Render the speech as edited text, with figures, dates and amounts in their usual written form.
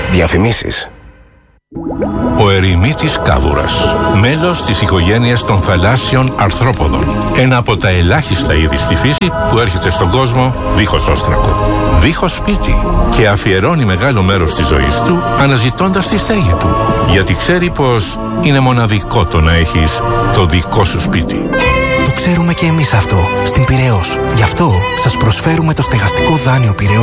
Διαφημίσεις. Ο ερημίτης κάβουρας, μέλος της οικογένειας των θαλάσσιων αρθρόποδων. Ένα από τα ελάχιστα είδη στη φύση που έρχεται στον κόσμο δίχως όστρακο, δίχως σπίτι, και αφιερώνει μεγάλο μέρος της ζωής του αναζητώντας τη στέγη του. Γιατί ξέρει πως είναι μοναδικό το να έχεις το δικό σου σπίτι. Το ξέρουμε και εμείς αυτό στην Πειραιώς. Γι' αυτό σας προσφέρουμε το στεγαστικό δάνειο Πειραιώς